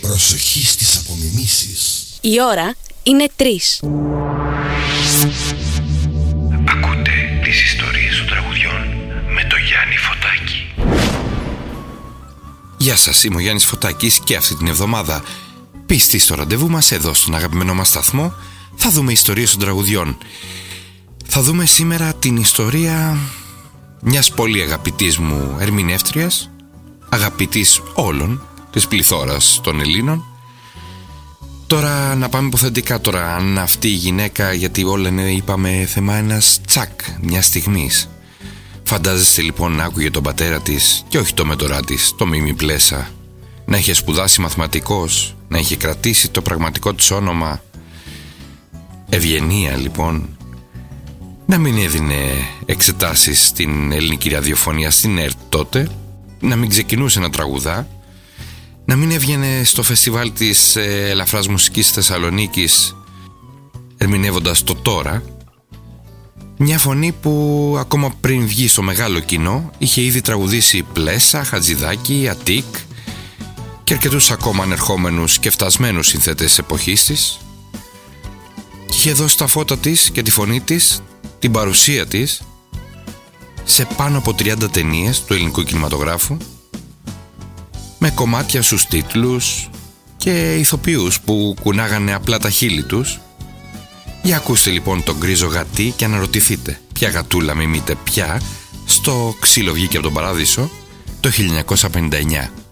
Προσοχή στις απομιμήσεις. Η ώρα είναι 3. Ακούτε τις ιστορίες των τραγουδιών με το Γιάννη Φωτάκη. Γεια σας, είμαι ο Γιάννης Φωτάκης και αυτή την εβδομάδα, πιστοί στο ραντεβού μας εδώ στον αγαπημένο μας σταθμό, θα δούμε ιστορίες των τραγουδιών. Θα δούμε σήμερα την ιστορία μιας πολύ αγαπητής μου ερμηνεύτριας, αγαπητής όλων της πληθώρας των Ελλήνων. Τώρα να πάμε υποθετικά τώρα, αν αυτή η γυναίκα, γιατί όλα είναι, είπαμε, θέμα ένας τσακ μια στιγμής. Φαντάζεστε λοιπόν να άκουγε τον πατέρα της και όχι το μέντορά της, το Μίμη Πλέσα, να είχε σπουδάσει μαθηματικός, να είχε κρατήσει το πραγματικό της όνομα Ευγενία λοιπόν, να μην έδινε εξετάσεις στην ελληνική ραδιοφωνία στην ΕΡΤ τότε, να μην ξεκινούσε να τραγουδά, να μην έβγαινε στο φεστιβάλ της ελαφράς μουσικής Θεσσαλονίκης ερμηνεύοντας το Τώρα, μια φωνή που ακόμα πριν βγει στο μεγάλο κοινό είχε ήδη τραγουδήσει Πλέσα, Χατζηδάκη, Αττικ και αρκετούς ακόμα ανερχόμενους και φτασμένους συνθέτες της εποχής της, και είχε δώσει τα φώτα της και τη φωνή της, την παρουσία της σε πάνω από 30 ταινίες του ελληνικού κινηματογράφου, με κομμάτια στους τίτλους και ηθοποιούς που κουνάγανε απλά τα χείλη τους. Για ακούστε λοιπόν τον γκρίζο γατί και αναρωτηθείτε ποια γατούλα μιμείται πια στο Ξύλο βγήκε από τον Παράδεισο το 1959.